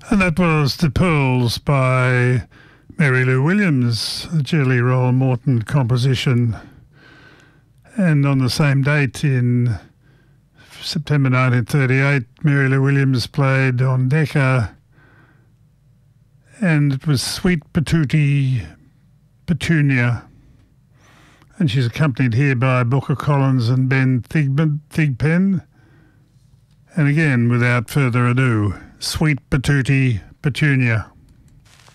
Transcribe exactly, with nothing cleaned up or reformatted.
And that was The Pearls by Mary Lou Williams, a Jelly Roll Morton composition. And on the same date in September nineteen thirty-eight, Mary Lou Williams played on Decca, and it was Sweet Patootie Petunia. And she's accompanied here by Booker Collins and Ben Thigpen. Thigpen. And again, without further ado, Sweet Patootie Petunia.